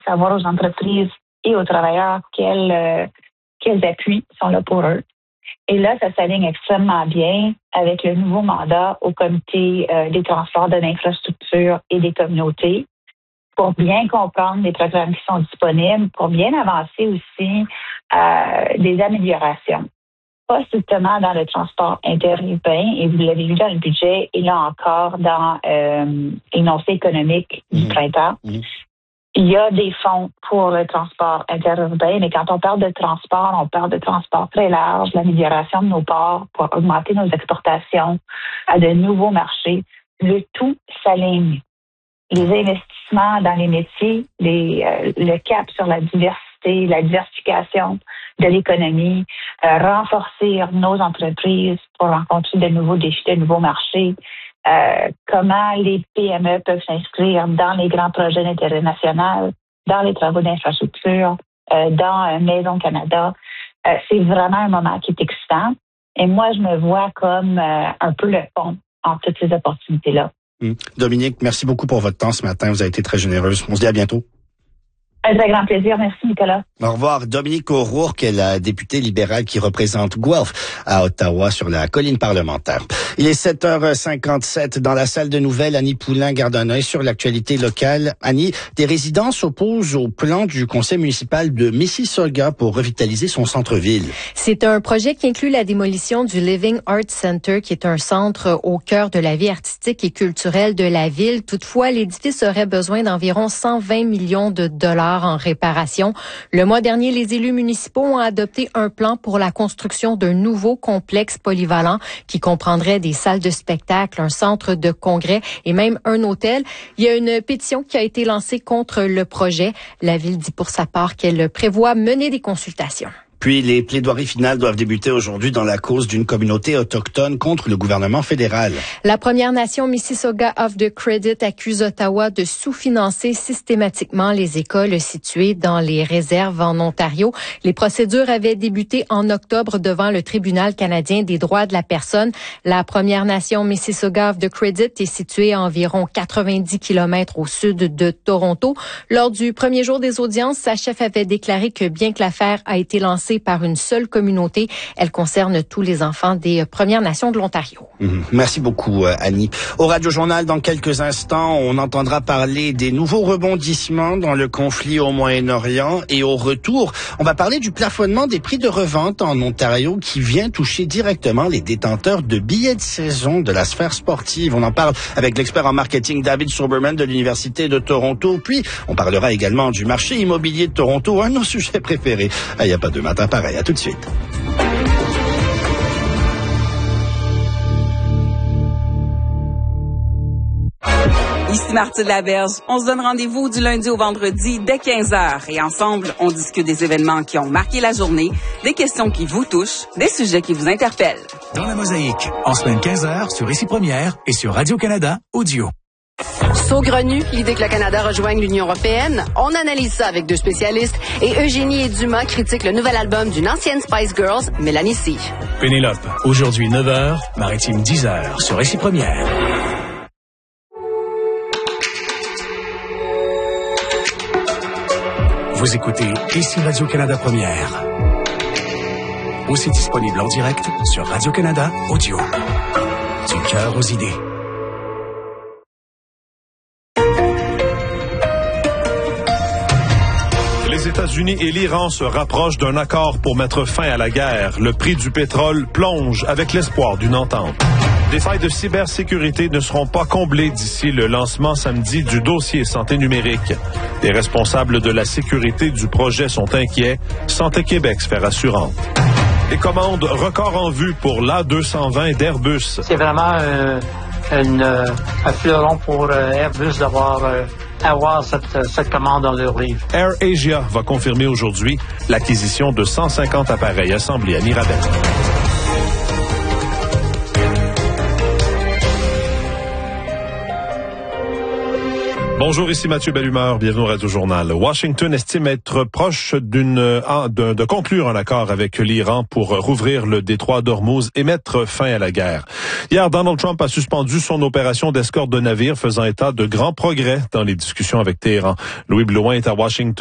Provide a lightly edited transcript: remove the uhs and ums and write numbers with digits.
savoir aux entreprises et aux travailleurs quels appuis sont là pour eux. Et là, ça s'aligne extrêmement bien avec le nouveau mandat au comité des transports de l'infrastructure et des communautés pour bien comprendre les programmes qui sont disponibles, pour bien avancer aussi des améliorations. Pas strictement dans le transport interurbain, et vous l'avez vu dans le budget, et là encore dans l'énoncé économique du printemps. Il y a des fonds pour le transport interurbain, mais quand on parle de transport, on parle de transport très large, l'amélioration de nos ports pour augmenter nos exportations à de nouveaux marchés. Le tout s'aligne. Les investissements dans les métiers, le cap sur la diversité, la diversification de l'économie, renforcer nos entreprises pour rencontrer de nouveaux défis, de nouveaux marchés, comment les PME peuvent s'inscrire dans les grands projets d'intérêt national, dans les travaux d'infrastructure, dans Maison Canada. C'est vraiment un moment qui est excitant. Et moi, je me vois comme un peu le pont entre toutes ces opportunités-là. Dominique, merci beaucoup pour votre temps ce matin. Vous avez été très généreuse. On se dit à bientôt. Un très grand plaisir. Merci, Nicolas. Au revoir. Dominique O'Rourke est la députée libérale qui représente Guelph à Ottawa sur la colline parlementaire. Il est 7h57 dans la salle de nouvelles. Annie Poulain garde un œil sur l'actualité locale. Annie, des résidents s'opposent au plan du conseil municipal de Mississauga pour revitaliser son centre-ville. C'est un projet qui inclut la démolition du Living Arts Center, qui est un centre au cœur de la vie artistique et culturelle de la ville. Toutefois, l'édifice aurait besoin d'environ 120 millions de dollars en réparation. Le mois dernier, les élus municipaux ont adopté un plan pour la construction d'un nouveau complexe polyvalent qui comprendrait des salles de spectacle, un centre de congrès et même un hôtel. Il y a une pétition qui a été lancée contre le projet. La ville dit pour sa part qu'elle prévoit mener des consultations. Puis les plaidoiries finales doivent débuter aujourd'hui dans la cause d'une communauté autochtone contre le gouvernement fédéral. La Première Nation Mississauga of the Credit accuse Ottawa de sous-financer systématiquement les écoles situées dans les réserves en Ontario. Les procédures avaient débuté en octobre devant le Tribunal canadien des droits de la personne. La Première Nation Mississauga of the Credit est située à environ 90 km au sud de Toronto. Lors du premier jour des audiences, sa chef avait déclaré que bien que l'affaire a été lancée par une seule communauté, elle concerne tous les enfants des Premières Nations de l'Ontario. Merci beaucoup, Annie. Au Radio Journal, dans quelques instants, on entendra parler des nouveaux rebondissements dans le conflit au Moyen-Orient et au retour, on va parler du plafonnement des prix de revente en Ontario qui vient toucher directement les détenteurs de billets de saison de la sphère sportive. On en parle avec l'expert en marketing David Soberman de l'Université de Toronto. Puis, on parlera également du marché immobilier de Toronto, un de nos sujets préférés. Il n'y a pas de matin pareil. À tout de suite. Ici Martine Laberge. On se donne rendez-vous du lundi au vendredi dès 15h. Et ensemble, on discute des événements qui ont marqué la journée, des questions qui vous touchent, des sujets qui vous interpellent. Dans la Mosaïque, en semaine 15h sur Ici Première et sur Radio-Canada Audio. Saugrenu, l'idée que le Canada rejoigne l'Union européenne. On analyse ça avec deux spécialistes. Et Eugénie et Dumas critiquent le nouvel album d'une ancienne Spice Girls, Mélanie C. Pénélope, aujourd'hui 9h, Maritime 10h sur Ici Première. Vous écoutez Ici Radio-Canada Première. Aussi disponible en direct sur Radio-Canada Audio. Du cœur aux idées. Les États-Unis et l'Iran se rapprochent d'un accord pour mettre fin à la guerre. Le prix du pétrole plonge avec l'espoir d'une entente. Des failles de cybersécurité ne seront pas comblées d'ici le lancement samedi du dossier santé numérique. Les responsables de la sécurité du projet sont inquiets. Santé Québec se fait rassurante. Les commandes records en vue pour l'A220 d'Airbus. C'est vraiment un fleuron pour Airbus d'avoir avoir cette commande dans leur livre. Air Asia va confirmer aujourd'hui l'acquisition de 150 appareils assemblés à Mirabel. Bonjour, ici Mathieu Bellumeur, bienvenue au Radio Journal. Washington estime être proche de conclure un accord avec l'Iran pour rouvrir le détroit d'Ormuz et mettre fin à la guerre. Hier, Donald Trump a suspendu son opération d'escorte de navires, faisant état de grands progrès dans les discussions avec Téhéran. Louis Blouin est à Washington.